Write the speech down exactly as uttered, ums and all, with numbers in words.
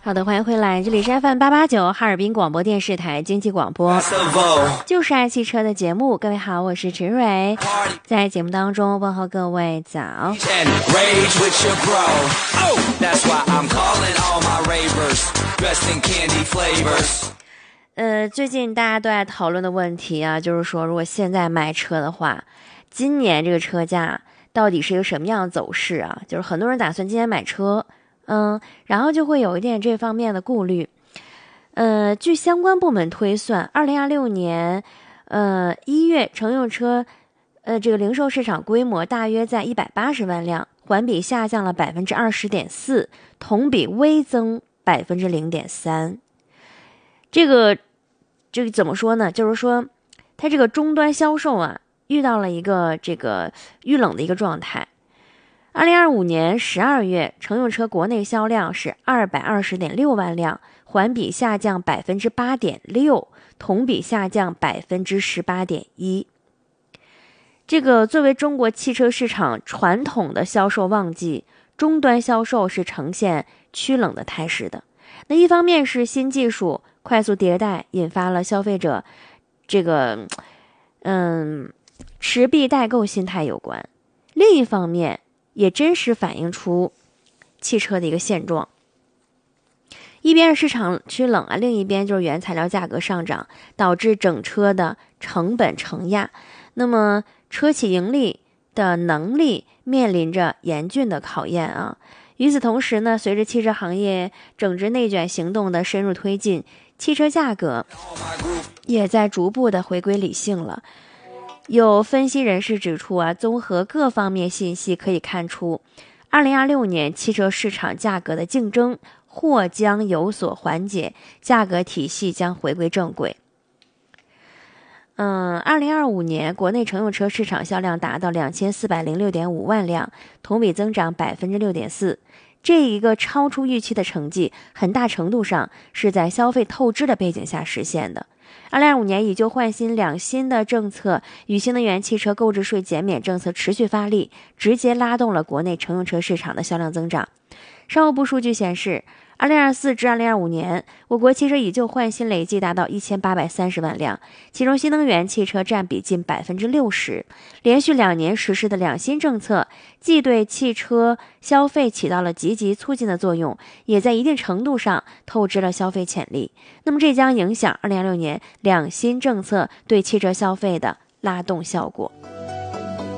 好的，欢迎回来，这里是 F M 八八九哈尔滨广播电视台经济广播，就是爱汽车的节目。各位好，我是陈蕊，在节目当中问候各位早。呃，最近大家都在讨论的问题啊，就是说，如果现在买车的话，今年这个车价到底是一个什么样的走势啊？就是很多人打算今年买车。嗯，然后就会有一点这方面的顾虑。呃，据相关部门推算，二零二六年，呃一月乘用车，呃这个零售市场规模大约在一百八十万辆，环比下降了百分之二十点四，同比微增百分之零点三。这个这个怎么说呢？就是说，它这个终端销售啊，遇到了一个这个遇冷的一个状态。二零二五年十二月，乘用车国内销量是二百二十点六万辆，环比下降百分之八点六，同比下降百分之十八点一。这个作为中国汽车市场传统的销售旺季，终端销售是呈现趋冷的态势的。那一方面是新技术快速迭代，引发了消费者这个嗯持币待购心态有关；另一方面，也真实反映出汽车的一个现状。一边是市场趋冷啊，另一边就是原材料价格上涨，导致整车的成本承压，那么车企盈利的能力面临着严峻的考验啊。与此同时呢，随着汽车行业整治内卷行动的深入推进，汽车价格也在逐步的回归理性了。有分析人士指出啊，综合各方面信息可以看出，二零二六年汽车市场价格的竞争或将有所缓解，价格体系将回归正轨。嗯，二零二五年国内乘用车市场销量达到两千四百零六点五万辆，同比增长百分之六点四。这一个超出预期的成绩，很大程度上是在消费透支的背景下实现的。二零二五年以旧换新两新的政策与新能源汽车购置税减免政策持续发力，直接拉动了国内乘用车市场的销量增长。商务部数据显示，二零二四至二零二五年，我国汽车以旧换新累计达到一千八百三十万辆，其中新能源汽车占比近百分之六十。连续两年实施的两新政策，既对汽车消费起到了积极促进的作用，也在一定程度上透支了消费潜力。那么这将影响二零二六年两新政策对汽车消费的拉动效果。